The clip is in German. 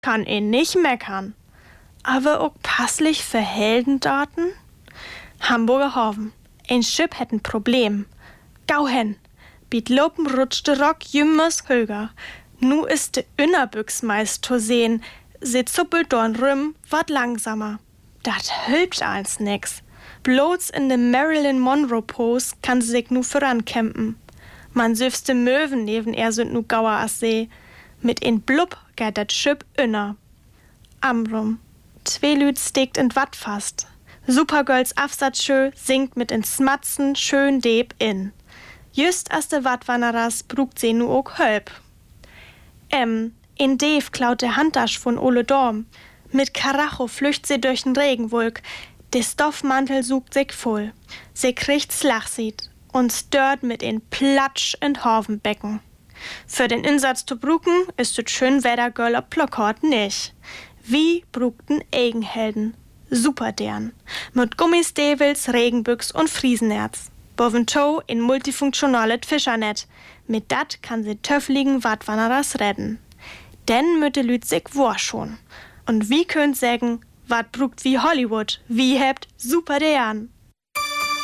kann nicht meckern. Aber auch passlich für Heldendaten? Hamburger Hafen. Ein Schiff hat ein Problem. Gau hen. Biet lopen rutscht de Rock jümmers höger. Nu ist de Innerbüchs meist zu sehen. Se zuppelt dorn rüm, wat langsamer. Dat hilft eins nix. Bloß in de Marilyn Monroe Pose kann sie sich nu vorankämpen. Man süfste Möwen neben er sind nu gauer as See. Mit in Blub geht dat Schiff inner. Amrum. 2 Lüd steckt in Watt fast. Supergirls Afsatzschö singt mit in Smatzen schön deb in. Just as de Wattwannerers brugt se nu ook Hölp. In Dave klaut der Handtasch von Ole Dorm. Mit Karacho flücht sie durch den Regenwolk. Der Stoffmantel sucht sich voll. Sie kriegt Slachsied und stört mit in Platsch in Havenbecken. Für den Insatz zu bruken ist es schön Wettergirl ob Plakort nicht. Wie brugten Eigenhelden. Super deren. Mit Gummistevels, Regenbüchs und Friesenerz. Boventow in multifunktionales Fischernetz. Mit dat kann sie töffligen Wattwannerers retten. Denn mütte Lüt sich war schon. Und wie könnt sägen, wat brugt wie Hollywood, wie hebt super deren.